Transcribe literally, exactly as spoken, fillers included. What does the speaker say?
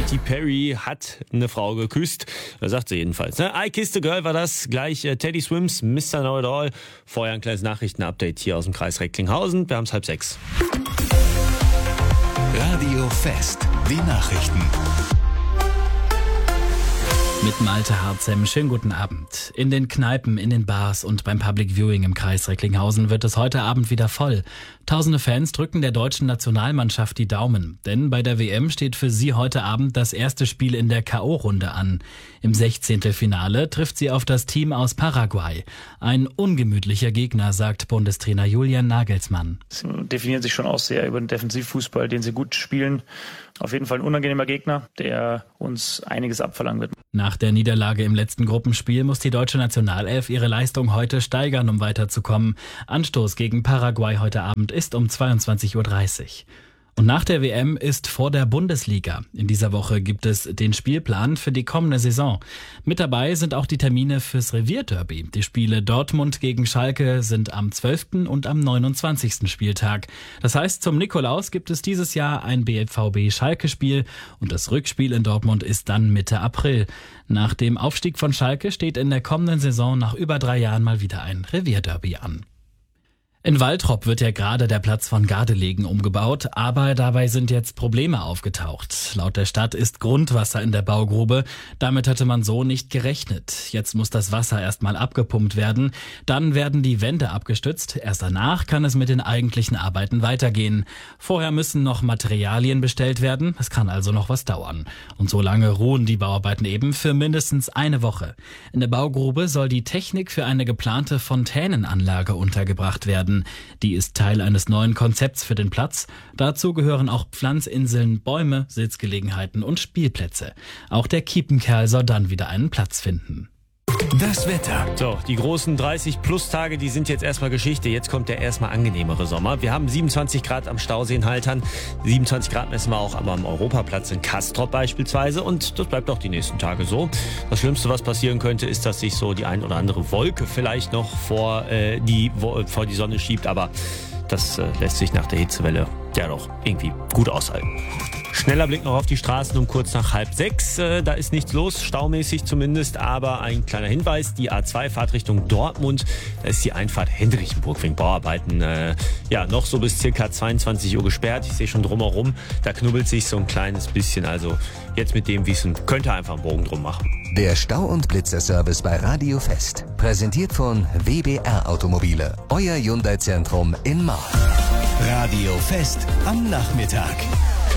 Katy Perry hat eine Frau geküsst. Das sagt sie jedenfalls. Ne? I Kissed a Girl war das. Gleich äh, Teddy Swims, Mister Know It All. Vorher ein kleines Nachrichtenupdate hier aus dem Kreis Recklinghausen. Wir haben es halb sechs. Radio Fest, die Nachrichten. Mit Malte Harzem, schönen guten Abend. In den Kneipen, in den Bars und beim Public Viewing im Kreis Recklinghausen wird es heute Abend wieder voll. Tausende Fans drücken der deutschen Nationalmannschaft die Daumen, denn bei der W M steht für sie heute Abend das erste Spiel in der K O-Runde an. Im Sechzehntelfinale trifft sie auf das Team aus Paraguay. Ein ungemütlicher Gegner, sagt Bundestrainer Julian Nagelsmann. Sie definieren sich schon auch sehr über den Defensivfußball, den sie gut spielen. Auf jeden Fall ein unangenehmer Gegner, der uns einiges abverlangen wird. Nach der Niederlage im letzten Gruppenspiel muss die deutsche Nationalelf ihre Leistung heute steigern, um weiterzukommen. Anstoß gegen Paraguay heute Abend ist um zweiundzwanzig Uhr dreißig. Und nach der W M ist vor der Bundesliga. In dieser Woche gibt es den Spielplan für die kommende Saison. Mit dabei sind auch die Termine fürs Revierderby. Die Spiele Dortmund gegen Schalke sind am zwölften und am neunundzwanzigsten Spieltag. Das heißt, zum Nikolaus gibt es dieses Jahr ein B V B-Schalke-Spiel und das Rückspiel in Dortmund ist dann Mitte April. Nach dem Aufstieg von Schalke steht in der kommenden Saison nach über drei Jahren mal wieder ein Revierderby an. In Waltrop wird ja gerade der Platz von Gardelegen umgebaut, aber dabei sind jetzt Probleme aufgetaucht. Laut der Stadt ist Grundwasser in der Baugrube. Damit hatte man so nicht gerechnet. Jetzt muss das Wasser erstmal abgepumpt werden. Dann werden die Wände abgestützt. Erst danach kann es mit den eigentlichen Arbeiten weitergehen. Vorher müssen noch Materialien bestellt werden. Es kann also noch was dauern. Und so lange ruhen die Bauarbeiten eben für mindestens eine Woche. In der Baugrube soll die Technik für eine geplante Fontänenanlage untergebracht werden. Die ist Teil eines neuen Konzepts für den Platz. Dazu gehören auch Pflanzinseln, Bäume, Sitzgelegenheiten und Spielplätze. Auch der Kiepenkerl soll dann wieder einen Platz finden. Das Wetter. So, die großen dreißig-Plus-Tage, die sind jetzt erstmal Geschichte. Jetzt kommt der erstmal angenehmere Sommer. Wir haben siebenundzwanzig Grad am Stausee in Haltern. siebenundzwanzig Grad messen wir auch aber am Europaplatz in Castrop beispielsweise. Und das bleibt auch die nächsten Tage so. Das Schlimmste, was passieren könnte, ist, dass sich so die ein oder andere Wolke vielleicht noch vor, äh, die, wo, vor die Sonne schiebt. Aber das äh, lässt sich nach der Hitzewelle ja doch irgendwie gut aushalten. Schneller Blick noch auf die Straßen um kurz nach halb sechs. Äh, da ist nichts los, staumäßig zumindest, aber ein kleiner Hinweis, die A zwei Fahrt Richtung Dortmund, da ist die Einfahrt Hendrichenburg wegen Bauarbeiten äh, ja noch so bis circa zweiundzwanzig Uhr gesperrt. Ich sehe schon drumherum, da knubbelt sich so ein kleines bisschen, also jetzt mit dem Wissen könnt ihr einfach einen Bogen drum machen. Der Stau- und Blitzer-Service bei Radio Fest. Präsentiert von W B R Automobile. Euer Hyundai-Zentrum in Mark. Radio Fest am Nachmittag.